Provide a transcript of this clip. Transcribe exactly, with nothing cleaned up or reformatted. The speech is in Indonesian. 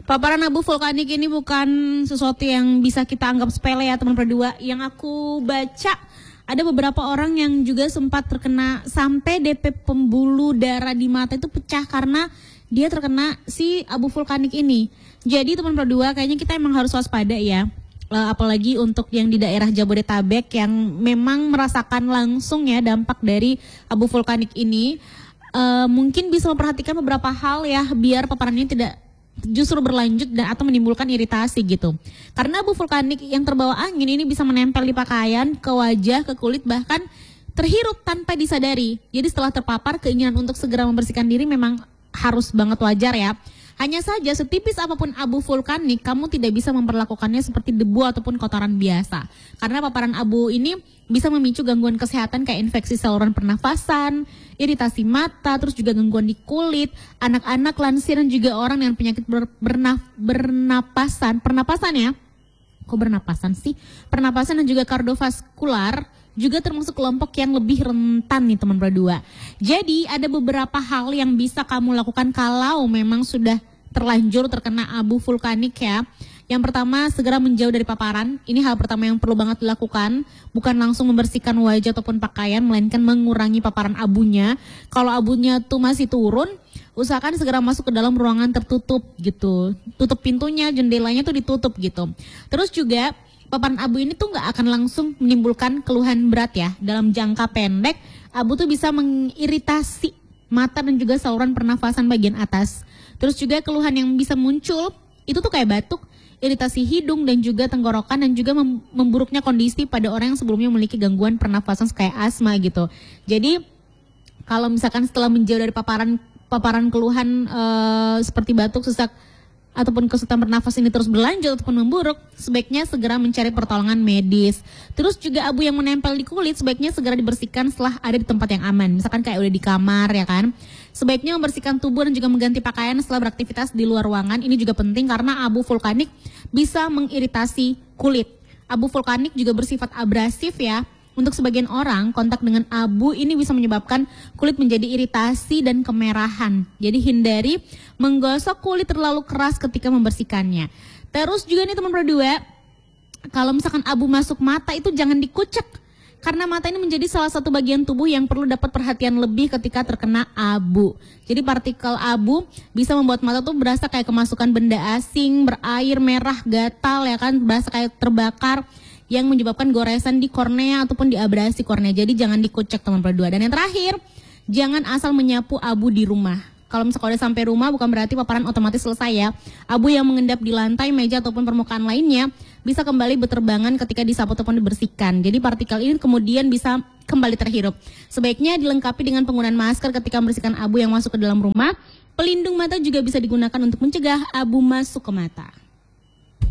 Paparan abu vulkanik ini bukan sesuatu yang bisa kita anggap sepele ya teman berdua. Yang aku baca ada beberapa orang yang juga sempat terkena sampai D P pembuluh darah di mata itu pecah karena dia terkena si abu vulkanik ini. Jadi teman berdua kayaknya kita emang harus waspada ya. Apalagi untuk yang di daerah Jabodetabek yang memang merasakan langsung ya dampak dari abu vulkanik ini. Uh, mungkin bisa memperhatikan beberapa hal ya biar paparannya tidak justru berlanjut dan atau menimbulkan iritasi gitu. Karena abu vulkanik yang terbawa angin ini bisa menempel di pakaian, ke wajah, ke kulit, bahkan terhirup tanpa disadari. Jadi setelah terpapar, keinginan untuk segera membersihkan diri memang harus banget wajar ya. Hanya saja setipis apapun abu vulkanik, kamu tidak bisa memperlakukannya seperti debu ataupun kotoran biasa. Karena paparan abu ini bisa memicu gangguan kesehatan kayak infeksi saluran pernafasan, iritasi mata, terus juga gangguan di kulit, anak-anak, lansia, dan juga orang dengan penyakit ber, bernaf, bernapasan, pernapasan ya, kok bernapasan sih? Pernapasan dan juga kardiovaskular juga termasuk kelompok yang lebih rentan nih teman berdua. Jadi ada beberapa hal yang bisa kamu lakukan kalau memang sudah terlanjur terkena abu vulkanik ya. Yang pertama, segera menjauh dari paparan. Ini hal pertama yang perlu banget dilakukan. Bukan langsung membersihkan wajah ataupun pakaian, melainkan mengurangi paparan abunya. Kalau abunya tuh masih turun, usahakan segera masuk ke dalam ruangan tertutup gitu. Tutup pintunya, jendelanya tuh ditutup gitu. Terus juga paparan abu ini tuh nggak akan langsung menimbulkan keluhan berat ya. Dalam jangka pendek, abu tuh bisa mengiritasi mata dan juga saluran pernafasan bagian atas. Terus juga keluhan yang bisa muncul, itu tuh kayak batuk, iritasi hidung dan juga tenggorokan, dan juga mem memburuknya kondisi pada orang yang sebelumnya memiliki gangguan pernafasan kayak asma gitu. Jadi kalau misalkan setelah menjauh dari paparan paparan keluhan uh, seperti batuk, sesak, ataupun kesulitan bernafas ini terus berlanjut ataupun memburuk, sebaiknya segera mencari pertolongan medis. Terus juga abu yang menempel di kulit sebaiknya segera dibersihkan setelah ada di tempat yang aman. Misalkan kayak udah di kamar ya kan. Sebaiknya membersihkan tubuh dan juga mengganti pakaian setelah beraktivitas di luar ruangan. Ini juga penting karena abu vulkanik bisa mengiritasi kulit. Abu vulkanik juga bersifat abrasif ya. Untuk sebagian orang, kontak dengan abu ini bisa menyebabkan kulit menjadi iritasi dan kemerahan. Jadi hindari menggosok kulit terlalu keras ketika membersihkannya. Terus juga nih teman berdua, kalau misalkan abu masuk mata itu jangan dikucek. Karena mata ini menjadi salah satu bagian tubuh yang perlu dapat perhatian lebih ketika terkena abu. Jadi partikel abu bisa membuat mata tuh berasa kayak kemasukan benda asing, berair, merah, gatal ya kan, berasa kayak terbakar, yang menyebabkan goresan di kornea ataupun di abrasi kornea. Jadi jangan dikucek teman berdua. Dan yang terakhir, jangan asal menyapu abu di rumah. Kalau misalkan udah sampai rumah bukan berarti paparan otomatis selesai ya. Abu yang mengendap di lantai, meja ataupun permukaan lainnya bisa kembali berterbangan ketika disapu ataupun dibersihkan. Jadi partikel ini kemudian bisa kembali terhirup. Sebaiknya dilengkapi dengan penggunaan masker ketika membersihkan abu yang masuk ke dalam rumah. Pelindung mata juga bisa digunakan untuk mencegah abu masuk ke mata.